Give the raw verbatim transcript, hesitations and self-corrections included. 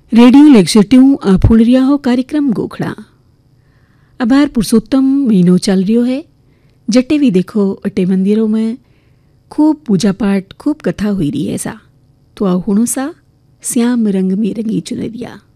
Radio लेक्चट्यू full रिया हो कार्यक्रम गोखड़ा। अबार पुरुषोत्तम महीनों चल रियो है। जट्टे भी देखो अट्टे मंदिरों में खूब पूजा पाठ खूब कथा हुई रही है सा। तो आओ हुणो सा श्याम रंग में रंगी चुनरिया।